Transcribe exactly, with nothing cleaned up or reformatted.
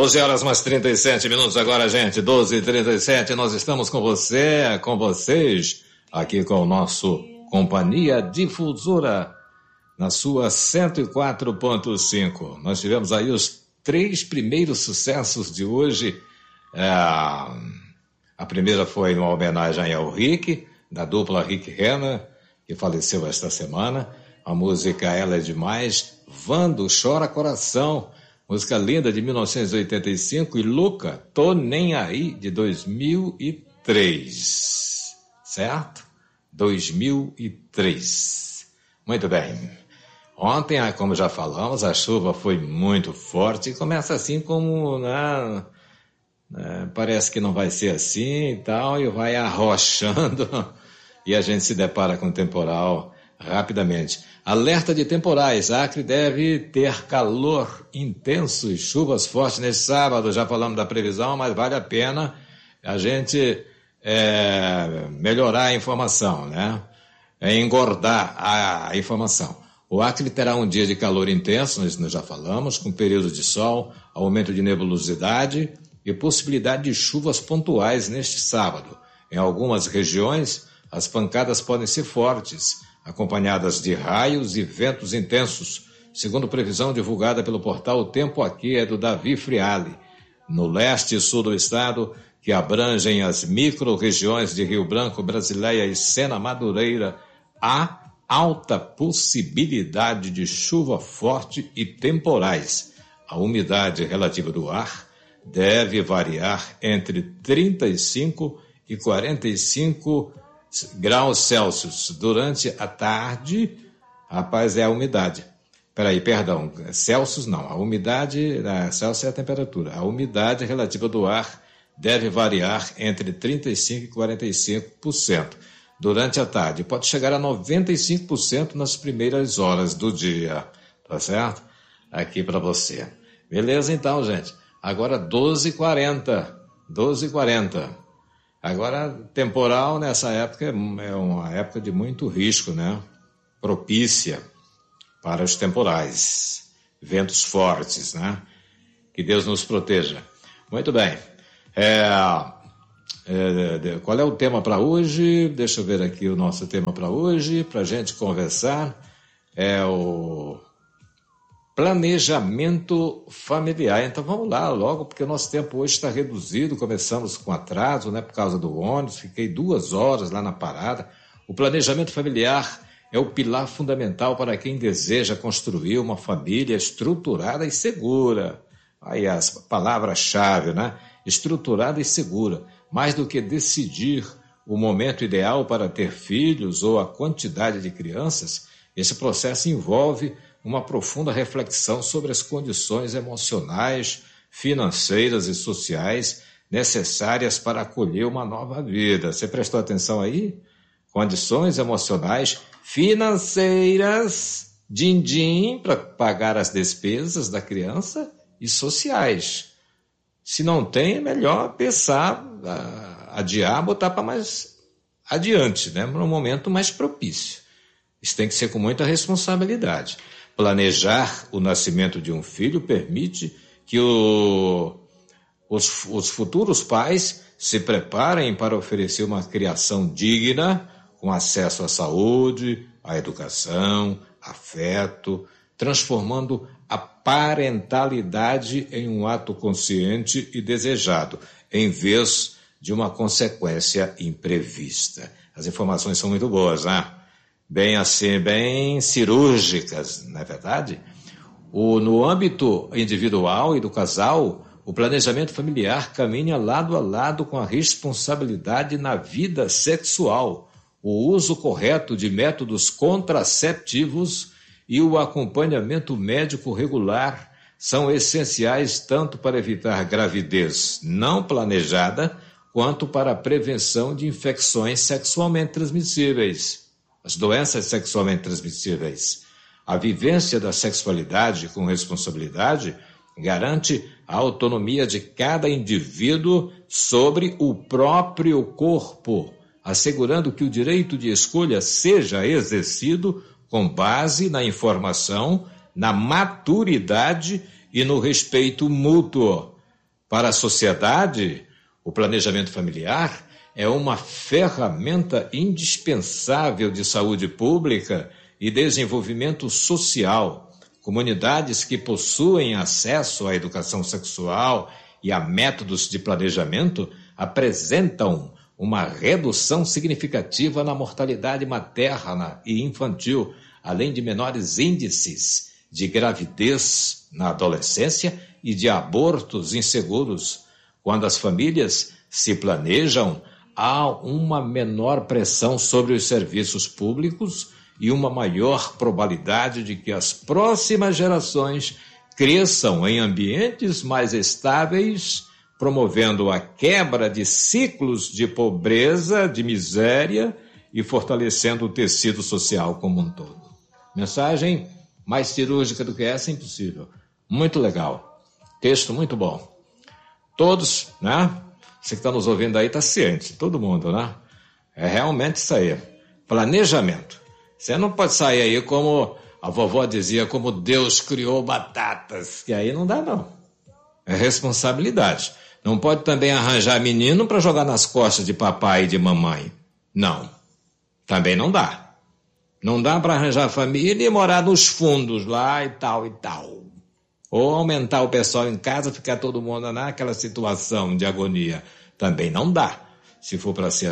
doze horas mais trinta e sete minutos agora, gente. doze e trinta e sete. Nós estamos com você, com vocês, aqui com o nosso Companhia Difusora, na sua cento e quatro ponto cinco. Nós tivemos aí os três primeiros sucessos de hoje. É, a primeira foi uma homenagem ao Rick, da dupla Rick Renner, que faleceu esta semana. A música Ela é Demais. Vando, Chora Coração, música linda de mil novecentos e oitenta e cinco. E Luca, Tô Nem Aí, de dois mil e três. Certo? dois mil e três. Muito bem. Ontem, como já falamos, a chuva foi muito forte e começa assim como, né, né, parece que não vai ser assim e tal, e vai arrochando e a gente se depara com o temporal rapidamente. Alerta de temporais. Acre deve ter calor intenso e chuvas fortes nesse sábado. Já falamos da previsão, mas vale a pena a gente é, melhorar a informação, né? É engordar a informação. O Acre terá um dia de calor intenso, nós já falamos, com período de sol, aumento de nebulosidade e possibilidade de chuvas pontuais neste sábado. Em algumas regiões, as pancadas podem ser fortes, acompanhadas de raios e ventos intensos, segundo previsão divulgada pelo portal O Tempo Aqui, é do Davi Friali. No leste e sul do estado, que abrangem as micro-regiões de Rio Branco, Brasileia e Sena Madureira, há alta possibilidade de chuva forte e temporais. A umidade relativa do ar deve variar entre trinta e cinco e quarenta e cinco graus Celsius. Durante a tarde, rapaz, é a umidade. Peraí, perdão, Celsius não. A umidade, a Celsius é a temperatura. A umidade relativa do ar deve variar entre trinta e cinco e quarenta e cinco por cento. Durante a tarde, pode chegar a noventa e cinco por cento nas primeiras horas do dia, tá certo? Aqui para você. Beleza então, gente? Agora doze e quarenta, doze e quarenta. Agora, temporal nessa época é uma época de muito risco, né? Propícia para os temporais, ventos fortes, né? Que Deus nos proteja. Muito bem. É... É, qual é o tema para hoje? Deixa eu ver aqui o nosso tema para hoje, para a gente conversar. É o planejamento familiar. Então vamos lá logo, porque o nosso tempo hoje está reduzido. Começamos com atraso, né, por causa do ônibus. Fiquei duas horas lá na parada. O planejamento familiar é o pilar fundamental para quem deseja construir uma família estruturada e segura. Aí as palavras-chave, né? Estruturada e segura. Mais do que decidir o momento ideal para ter filhos ou a quantidade de crianças, esse processo envolve uma profunda reflexão sobre as condições emocionais, financeiras e sociais necessárias para acolher uma nova vida. Você prestou atenção aí? Condições emocionais, financeiras, din-din, para pagar as despesas da criança e sociais. Se não tem, é melhor pensar, adiar, botar para mais adiante, né? Para um momento mais propício. Isso tem que ser com muita responsabilidade. Planejar o nascimento de um filho permite que o, os, os futuros pais se preparem para oferecer uma criação digna, com acesso à saúde, à educação, afeto, transformando a parentalidade em um ato consciente e desejado, em vez de uma consequência imprevista. As informações são muito boas, né? Bem assim, bem cirúrgicas, não é verdade? O, no âmbito individual e do casal, o planejamento familiar caminha lado a lado com a responsabilidade na vida sexual, o uso correto de métodos contraceptivos e o acompanhamento médico regular são essenciais tanto para evitar gravidez não planejada, quanto para a prevenção de infecções sexualmente transmissíveis, as doenças sexualmente transmissíveis. A vivência da sexualidade com responsabilidade garante a autonomia de cada indivíduo sobre o próprio corpo, assegurando que o direito de escolha seja exercido com base na informação, na maturidade e no respeito mútuo. Para a sociedade, o planejamento familiar é uma ferramenta indispensável de saúde pública e desenvolvimento social. Comunidades que possuem acesso à educação sexual e a métodos de planejamento apresentam uma redução significativa na mortalidade materna e infantil, além de menores índices de gravidez na adolescência e de abortos inseguros. Quando as famílias se planejam, há uma menor pressão sobre os serviços públicos e uma maior probabilidade de que as próximas gerações cresçam em ambientes mais estáveis, promovendo a quebra de ciclos de pobreza, de miséria e fortalecendo o tecido social como um todo. Mensagem mais cirúrgica do que essa é impossível. Muito legal. Texto muito bom. Todos, né? Você que está nos ouvindo aí está ciente, todo mundo, né? É realmente isso aí. Planejamento. Você não pode sair aí como a vovó dizia, como Deus criou batatas, que aí não dá não. É responsabilidade. Não pode também arranjar menino para jogar nas costas de papai e de mamãe. Não. Também não dá. Não dá para arranjar família e morar nos fundos lá e tal e tal. Ou aumentar o pessoal em casa, ficar todo mundo naquela situação de agonia. Também não dá. Se for para ser